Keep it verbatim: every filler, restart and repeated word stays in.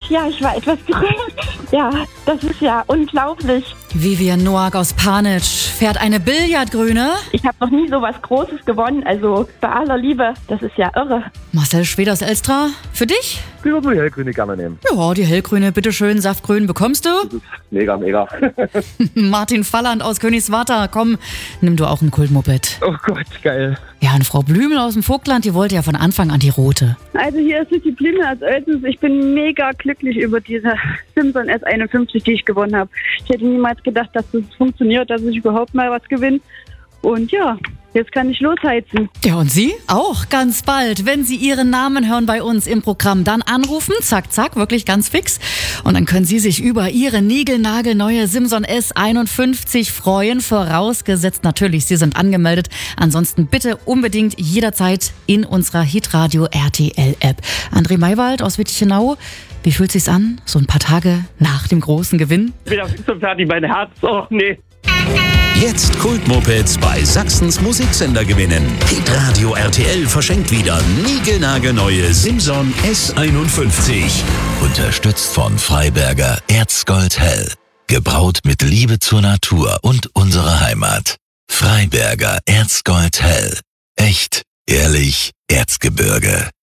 ja, ich war etwas gerührt. Ja, das ist ja unglaublich. Vivian Noack aus Panitsch fährt eine Billardgrüne. Ich habe noch nie so was Großes gewonnen, also bei aller Liebe, das ist ja irre. Marcel Schwed aus Elstra, für dich? Ich würde die hellgrüne gerne nehmen. Ja, die hellgrüne, bitteschön, saftgrün bekommst du. Das ist mega, mega. Martin Falland aus Königswarter, komm, nimm du auch ein Kultmoped. Oh Gott, geil. Ja, und Frau Blümel aus dem Vogtland, die wollte ja von Anfang an die rote. Also hier ist die Blümel aus Oelsens. Ich bin mega glücklich über diese Simson S einundfünfzig, die ich gewonnen habe. Ich hätte niemals gedacht, dass das funktioniert, dass ich überhaupt mal was gewinne. Und ja, jetzt kann ich losheizen. Ja, und Sie auch ganz bald. Wenn Sie Ihren Namen hören bei uns im Programm, dann anrufen, zack, zack, wirklich ganz fix. Und dann können Sie sich über Ihre niegelnagelneue Simson S einundfünfzig freuen. Vorausgesetzt natürlich, Sie sind angemeldet. Ansonsten bitte unbedingt jederzeit in unserer Hitradio R T L-App. André Maywald aus Wittichenau, wie fühlt sich's an, so ein paar Tage nach dem großen Gewinn? Ich bin auf so fertig, mein Herz, oh nee. Jetzt Kultmopeds bei Sachsens Musiksender gewinnen. Hitradio R T L verschenkt wieder niegelnagelneue Simson S einundfünfzig. Unterstützt von Freiberger Erzgold Hell. Gebraut mit Liebe zur Natur und unserer Heimat. Freiberger Erzgold Hell. Echt, ehrlich, Erzgebirge.